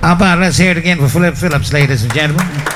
How about let's hear it again for Flip Phillips, ladies and gentlemen.